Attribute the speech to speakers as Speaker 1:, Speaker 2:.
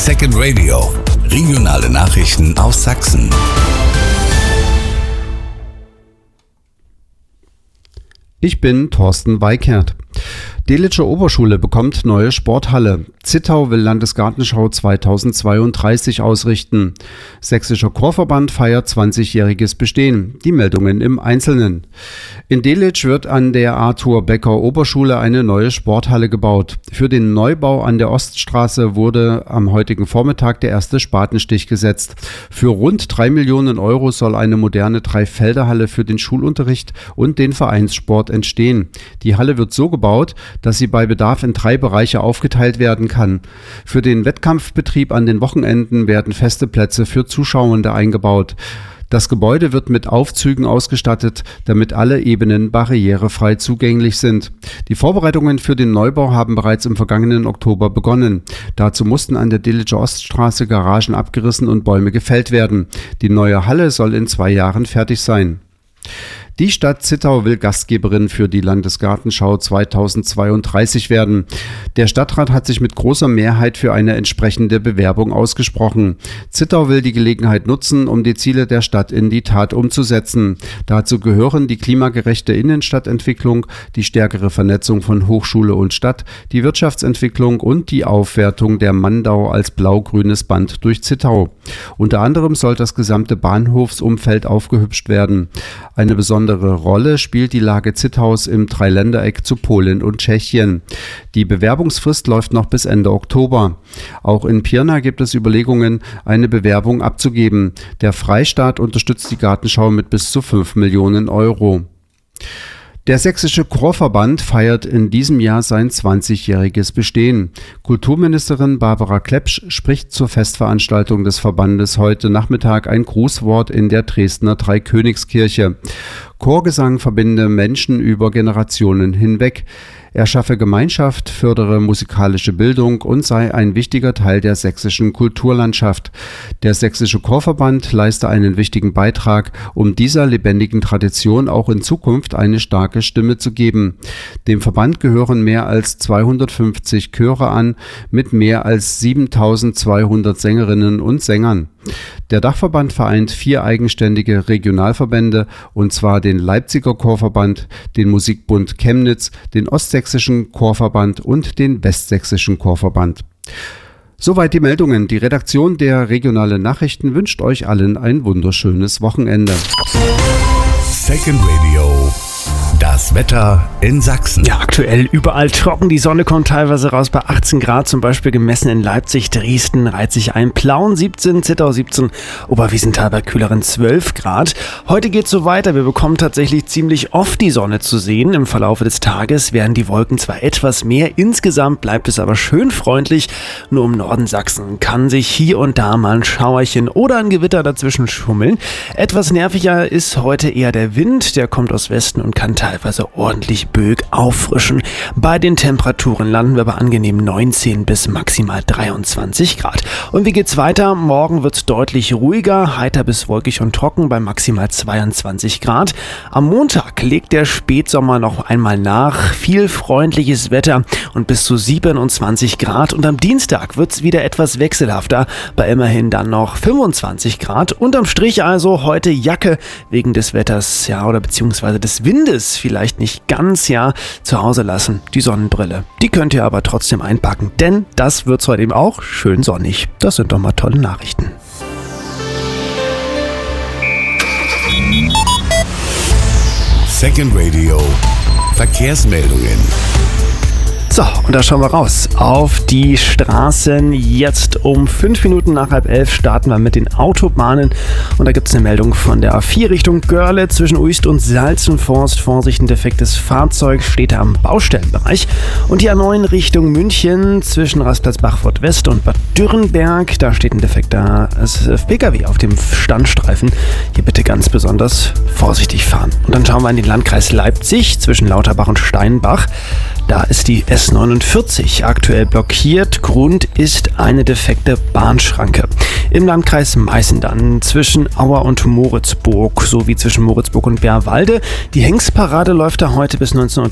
Speaker 1: Second Radio. Regionale Nachrichten aus Sachsen.
Speaker 2: Ich bin Thorsten Weikert. Delitzsche Oberschule bekommt neue Sporthalle. Zittau will Landesgartenschau 2032 ausrichten. Sächsischer Chorverband feiert 20-jähriges Bestehen. Die Meldungen im Einzelnen. In Delitzsch wird an der Arthur Becker Oberschule eine neue Sporthalle gebaut. Für den Neubau an der Oststraße wurde am heutigen Vormittag der erste Spatenstich gesetzt. Für rund 3 Millionen Euro soll eine moderne Dreifelderhalle für den Schulunterricht und den Vereinssport entstehen. Die Halle wird so gebaut, dass sie bei Bedarf in 3 Bereiche aufgeteilt werden kann. Für den Wettkampfbetrieb an den Wochenenden werden feste Plätze für Zuschauende eingebaut. Das Gebäude wird mit Aufzügen ausgestattet, damit alle Ebenen barrierefrei zugänglich sind. Die Vorbereitungen für den Neubau haben bereits im vergangenen Oktober begonnen. Dazu mussten an der Delitzscher Oststraße Garagen abgerissen und Bäume gefällt werden. Die neue Halle soll in 2 Jahren fertig sein. Die Stadt Zittau will Gastgeberin für die Landesgartenschau 2032 werden. Der Stadtrat hat sich mit großer Mehrheit für eine entsprechende Bewerbung ausgesprochen. Zittau will die Gelegenheit nutzen, um die Ziele der Stadt in die Tat umzusetzen. Dazu gehören die klimagerechte Innenstadtentwicklung, die stärkere Vernetzung von Hochschule und Stadt, die Wirtschaftsentwicklung und die Aufwertung der Mandau als blau-grünes Band durch Zittau. Unter anderem soll das gesamte Bahnhofsumfeld aufgehübscht werden. Eine besondere Rolle spielt die Lage Zittaus im Dreiländereck zu Polen und Tschechien. Die Bewerbungsfrist läuft noch bis Ende Oktober. Auch in Pirna gibt es Überlegungen, eine Bewerbung abzugeben. Der Freistaat unterstützt die Gartenschau mit bis zu 5 Millionen Euro. Der Sächsische Chorverband feiert in diesem Jahr sein 20-jähriges Bestehen. Kulturministerin Barbara Klepsch spricht zur Festveranstaltung des Verbandes heute Nachmittag ein Grußwort in der Dresdner Dreikönigskirche. Chorgesang verbinde Menschen über Generationen hinweg. Er schaffe Gemeinschaft, fördere musikalische Bildung und sei ein wichtiger Teil der sächsischen Kulturlandschaft. Der Sächsische Chorverband leiste einen wichtigen Beitrag, um dieser lebendigen Tradition auch in Zukunft eine starke Stimme zu geben. Dem Verband gehören mehr als 250 Chöre an, mit mehr als 7200 Sängerinnen und Sängern. Der Dachverband vereint 4 eigenständige Regionalverbände, und zwar den Leipziger Chorverband, den Musikbund Chemnitz, den Ostsächsischen Chorverband und den Westsächsischen Chorverband. Soweit die Meldungen. Die Redaktion der Regionalen Nachrichten wünscht euch allen ein wunderschönes Wochenende.
Speaker 1: Second Radio. Das Wetter in Sachsen.
Speaker 3: Ja, aktuell überall trocken. Die Sonne kommt teilweise raus bei 18 Grad, zum Beispiel gemessen in Leipzig, Dresden reiht sich ein, Plauen 17, Zittau 17, Oberwiesenthal bei kühleren 12 Grad. Heute geht's so weiter. Wir bekommen tatsächlich ziemlich oft die Sonne zu sehen. Im Verlauf des Tages werden die Wolken zwar etwas mehr, insgesamt bleibt es aber schön freundlich. Nur im Norden Sachsen kann sich hier und da mal ein Schauerchen oder ein Gewitter dazwischen schummeln. Etwas nerviger ist heute eher der Wind, der kommt aus Westen und kann teilweise ordentlich Böig auffrischen. Bei den Temperaturen landen wir bei angenehm 19 bis maximal 23 Grad. Und wie geht's weiter? Morgen wird's deutlich ruhiger, heiter bis wolkig und trocken bei maximal 22 Grad. Am Montag legt der Spätsommer noch einmal nach. Viel freundliches Wetter und bis zu 27 Grad. Und am Dienstag wird's wieder etwas wechselhafter, bei immerhin dann noch 25 Grad. Unterm Strich also heute Jacke wegen des Wetters, ja, oder beziehungsweise des Windes vielleicht nicht ganz, ja, zu Hause lassen. Die Sonnenbrille, die könnt ihr aber trotzdem einpacken, denn das wird's heute eben auch schön sonnig. Das sind doch mal tolle Nachrichten.
Speaker 1: Second Radio. Verkehrsmeldungen.
Speaker 3: So, und da schauen wir raus auf die Straßen. Jetzt um 5 Minuten nach 10:30 starten wir mit den Autobahnen. Und da gibt es eine Meldung von der A4 Richtung Görle zwischen Uist und Salzenforst. Vorsicht, ein defektes Fahrzeug steht da am Baustellenbereich. Und die A9 Richtung München zwischen Rastplatz-Bachfurt West und Bad Dürrenberg. Da steht ein defekter Pkw auf dem Standstreifen. Hier bitte ganz besonders vorsichtig fahren. Und dann schauen wir in den Landkreis Leipzig zwischen Lauterbach und Steinbach. Da ist die S49 aktuell blockiert. Grund ist eine defekte Bahnschranke. Im Landkreis Meißen dann zwischen Auer und Moritzburg sowie zwischen Moritzburg und Bärwalde. Die Hengstparade läuft da heute bis 19:30